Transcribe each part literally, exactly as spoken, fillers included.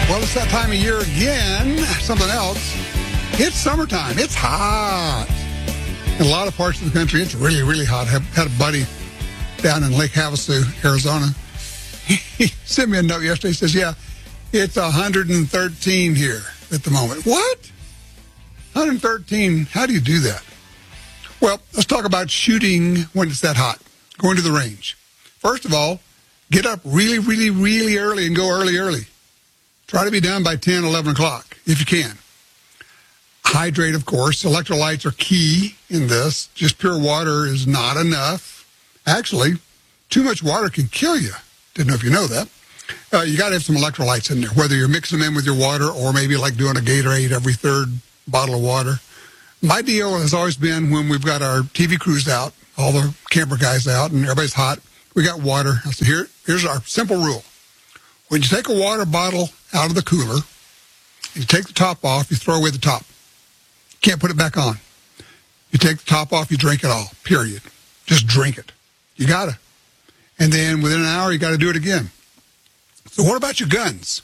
Well, it's that time of year again. Something else. It's summertime. It's hot. In a lot of parts of the country, it's really, really hot. I had a buddy down in Lake Havasu, Arizona. He sent me a note yesterday. He says, yeah, it's one hundred thirteen here at the moment. What? one hundred thirteen? How do you do that? Well, let's talk about shooting when it's that hot. Going to the range. First of all, get up really, really, really early and go early, early. Try to be done by ten, eleven o'clock, if you can. Hydrate, of course. Electrolytes are key in this. Just pure water is not enough. Actually, too much water can kill you. Didn't know if you know that. Uh, you got to have some electrolytes in there, whether you're mixing them in with your water or maybe like doing a Gatorade every third bottle of water. My deal has always been when we've got our T V crews out, all the camper guys out, and everybody's hot, we got water. I said, Here, here's our simple rule. When you take a water bottle out of the cooler, you take the top off, you throw away the top. You can't put it back on. You take the top off, you drink it all, period. Just drink it. You got to. And then within an hour, you got to do it again. So what about your guns?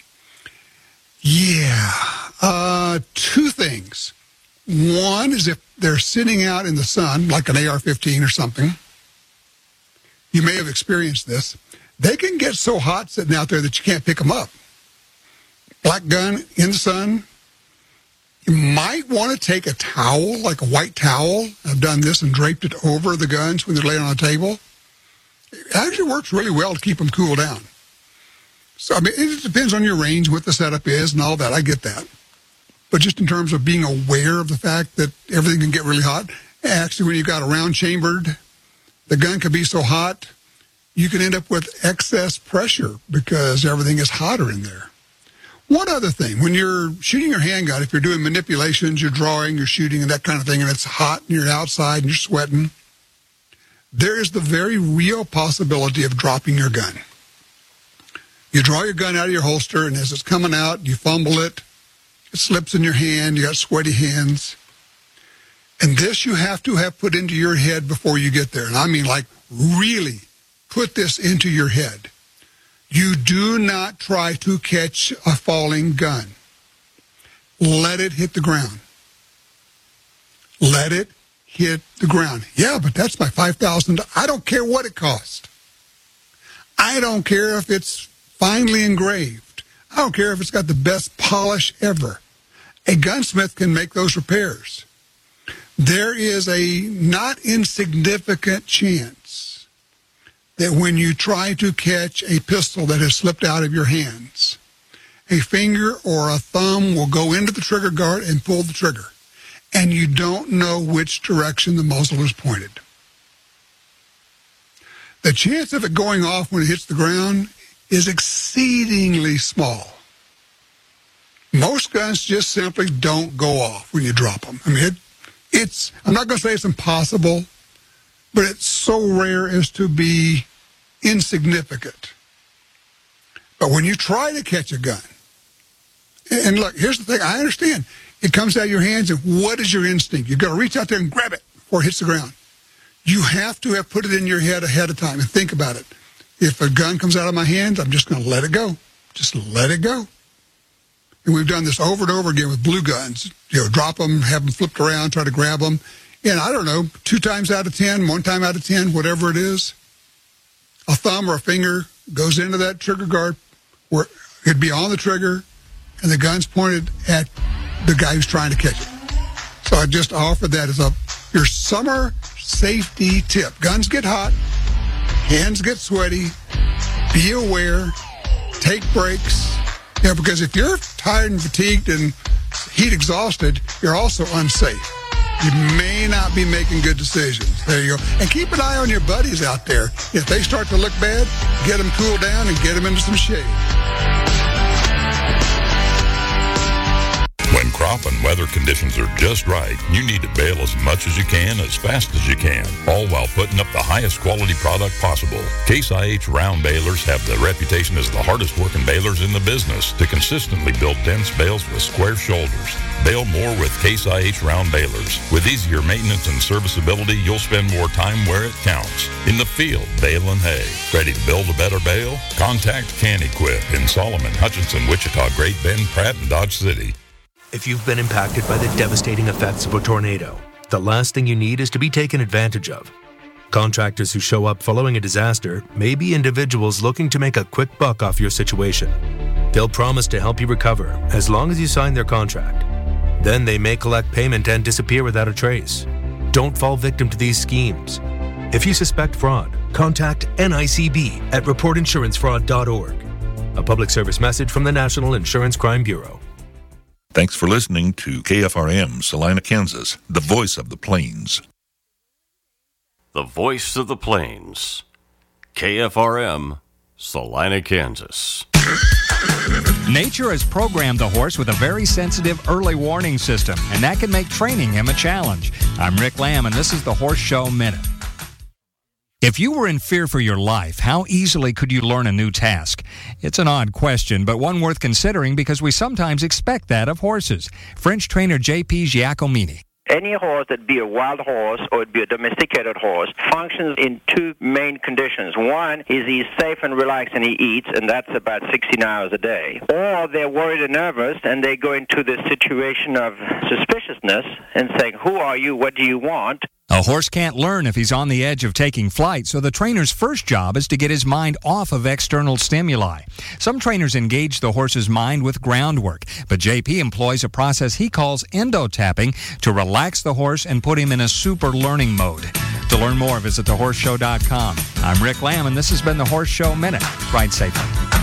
Yeah, uh, two things. One is if they're sitting out in the sun, like an A R fifteen or something. You may have experienced this. They can get so hot sitting out there that you can't pick them up. Black gun in the sun. You might want to take a towel, like a white towel. I've done this and draped it over the guns when they're laying on a table. It actually works really well to keep them cool down. So, I mean, it depends on your range, what the setup is and all that. I get that. But just in terms of being aware of the fact that everything can get really hot, actually, when you've got a round chambered, the gun can be so hot, you can end up with excess pressure because everything is hotter in there. One other thing, when you're shooting your handgun, if you're doing manipulations, you're drawing, you're shooting, and that kind of thing, and it's hot, and you're outside, and you're sweating, there is the very real possibility of dropping your gun. You draw your gun out of your holster, and as it's coming out, you fumble it, it slips in your hand, you got sweaty hands. And this you have to have put into your head before you get there. And I mean, like, really put this into your head. You do not try to catch a falling gun. Let it hit the ground. Let it hit the ground. Yeah, but that's my five thousand dollars. I don't care what it cost. I don't care if it's finely engraved. I don't care if it's got the best polish ever. A gunsmith can make those repairs. There is a not insignificant chance that when you try to catch a pistol that has slipped out of your hands, a finger or a thumb will go into the trigger guard and pull the trigger, and you don't know which direction the muzzle is pointed. The chance of it going off when it hits the ground is exceedingly small. Most guns just simply don't go off when you drop them. I mean, it, it's, I'm not going to say it's impossible, but it's so rare as to be insignificant. But when you try to catch a gun, and look, here's the thing, I understand. It comes out of your hands, and what is your instinct? You've got to reach out there and grab it before it hits the ground. You have to have put it in your head ahead of time and think about it. If a gun comes out of my hands, I'm just going to let it go. Just let it go. And we've done this over and over again with blue guns. You know, drop them, have them flipped around, try to grab them. And I don't know, two times out of ten, one time out of ten, whatever it is, a thumb or a finger goes into that trigger guard where it'd be on the trigger and the gun's pointed at the guy who's trying to catch it. So I just offer that as a your summer safety tip. Guns get hot, hands get sweaty, be aware, take breaks. You know, because if you're tired and fatigued and heat exhausted, you're also unsafe. You may not be making good decisions. There you go. And keep an eye on your buddies out there. If they start to look bad, get them cooled down and get them into some shade. When Crawford crop and weather conditions are just right, you need to bale as much as you can, as fast as you can, all while putting up the highest quality product possible. Case I H round balers have the reputation as the hardest working balers in the business to consistently build dense bales with square shoulders. Bale more with Case I H round balers. With easier maintenance and serviceability, you'll spend more time where it counts. In the field, baling hay. Ready to build a better bale? Contact Can-Equip in Solomon, Hutchinson, Wichita, Great Bend, Pratt, and Dodge City. If you've been impacted by the devastating effects of a tornado, the last thing you need is to be taken advantage of. Contractors who show up following a disaster may be individuals looking to make a quick buck off your situation. They'll promise to help you recover as long as you sign their contract. Then they may collect payment and disappear without a trace. Don't fall victim to these schemes. If you suspect fraud, contact N I C B at report insurance fraud dot org. A public service message from the National Insurance Crime Bureau. Thanks for listening to K F R M, Salina, Kansas, the voice of the plains. The voice of the plains. K F R M, Salina, Kansas. Nature has programmed the horse with a very sensitive early warning system, and that can make training him a challenge. I'm Rick Lamb, and this is the Horse Show Minute. If you were in fear for your life, how easily could you learn a new task? It's an odd question, but one worth considering because we sometimes expect that of horses. French trainer J P Giacomini. Any horse that be a wild horse or it be a domesticated horse functions in two main conditions. One is he's safe and relaxed and he eats, and that's about sixteen hours a day. Or they're worried and nervous and they go into this situation of suspiciousness and saying, who are you, what do you want? A horse can't learn if he's on the edge of taking flight, so the trainer's first job is to get his mind off of external stimuli. Some trainers engage the horse's mind with groundwork, but J P employs a process he calls endo-tapping to relax the horse and put him in a super learning mode. To learn more, visit the horse show dot com. I'm Rick Lamb, and this has been the Horse Show Minute. Ride safely.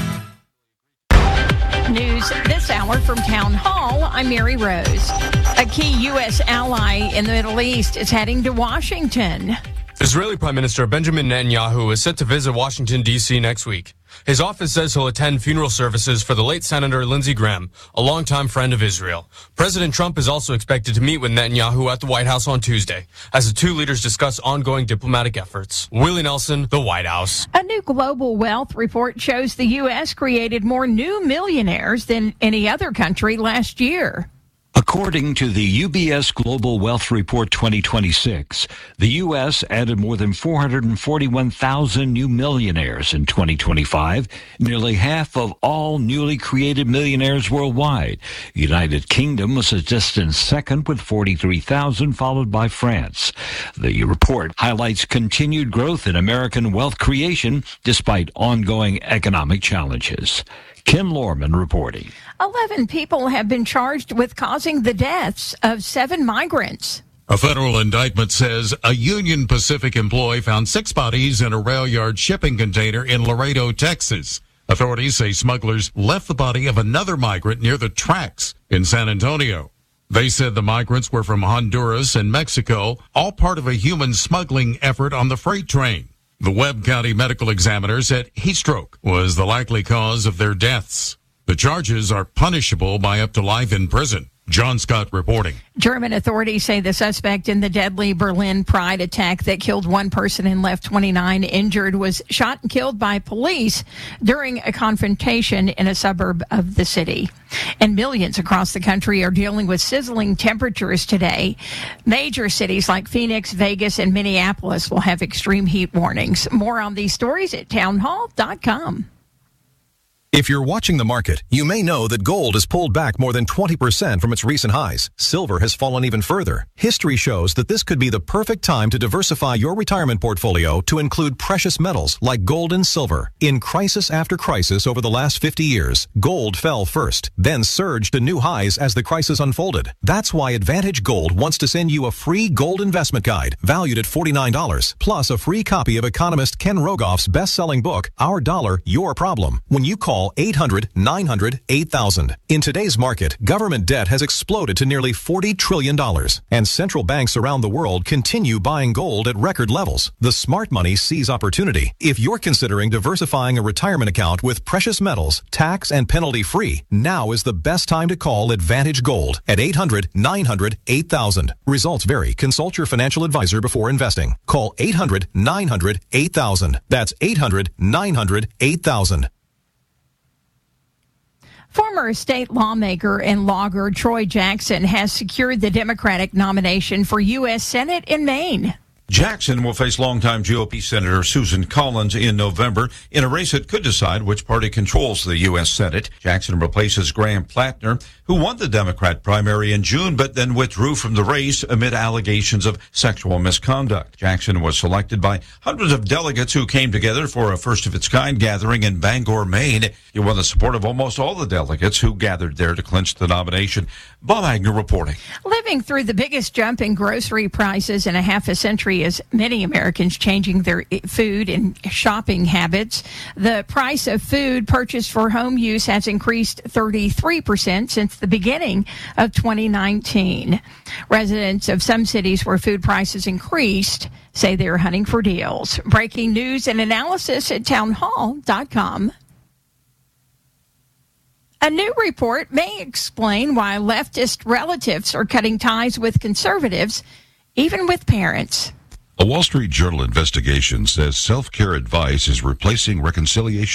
News this hour from Town Hall. I'm Mary Rose. A key U S ally in the Middle East is heading to Washington. Israeli Prime Minister Benjamin Netanyahu is set to visit Washington, D C next week. His office says he'll attend funeral services for the late Senator Lindsey Graham, a longtime friend of Israel. President Trump is also expected to meet with Netanyahu at the White House on Tuesday, as the two leaders discuss ongoing diplomatic efforts. Willie Nelson, the White House. A new global wealth report shows the U S created more new millionaires than any other country last year. According to the U B S Global Wealth Report twenty twenty-six, the U S added more than four hundred forty-one thousand new millionaires in twenty twenty-five, nearly half of all newly created millionaires worldwide. United Kingdom was a distant second with forty-three thousand, followed by France. The report highlights continued growth in American wealth creation despite ongoing economic challenges. Ken Lorman reporting. Eleven people have been charged with causing the deaths of seven migrants. A federal indictment says a Union Pacific employee found six bodies in a rail yard shipping container in Laredo, Texas. Authorities say smugglers left the body of another migrant near the tracks in San Antonio. They said the migrants were from Honduras and Mexico, all part of a human smuggling effort on the freight train. The Webb County Medical Examiner said heat stroke was the likely cause of their deaths. The charges are punishable by up to life in prison. John Scott reporting. German authorities say the suspect in the deadly Berlin Pride attack that killed one person and left twenty-nine injured was shot and killed by police during a confrontation in a suburb of the city. And millions across the country are dealing with sizzling temperatures today. Major cities like Phoenix, Vegas, and Minneapolis will have extreme heat warnings. More on these stories at town hall dot com. If you're watching the market, you may know that gold has pulled back more than twenty percent from its recent highs. Silver has fallen even further. History shows that this could be the perfect time to diversify your retirement portfolio to include precious metals like gold and silver. In crisis after crisis over the last fifty years, gold fell first, then surged to new highs as the crisis unfolded. That's why Advantage Gold wants to send you a free gold investment guide valued at forty-nine dollars, plus a free copy of economist Ken Rogoff's best-selling book, Our Dollar, Your Problem, when you call call eight hundred nine hundred eight thousand. In today's market, government debt has exploded to nearly forty trillion dollars, and central banks around the world continue buying gold at record levels. The smart money sees opportunity. If you're considering diversifying a retirement account with precious metals, tax and penalty free, now is the best time to call Advantage Gold at eight hundred nine hundred eight thousand. Results vary. Consult your financial advisor before investing. Call eight hundred nine hundred eight thousand. That's eight hundred nine hundred eight thousand. Former state lawmaker and logger Troy Jackson has secured the Democratic nomination for U S Senate in Maine. Jackson will face longtime G O P Senator Susan Collins in November in a race that could decide which party controls the U S Senate. Jackson replaces Graham Plattner, who won the Democrat primary in June but then withdrew from the race amid allegations of sexual misconduct. Jackson was selected by hundreds of delegates who came together for a first-of-its-kind gathering in Bangor, Maine. He won the support of almost all the delegates who gathered there to clinch the nomination. Bob Agnew reporting. Living through the biggest jump in grocery prices in a half a century as many Americans changing their food and shopping habits, the price of food purchased for home use has increased thirty-three percent since the beginning of twenty nineteen. Residents of some cities where food prices increased say they're hunting for deals. Breaking news and analysis at townhall dot com. A new report may explain why leftist relatives are cutting ties with conservatives, even with parents. A Wall Street Journal investigation says self-care advice is replacing reconciliation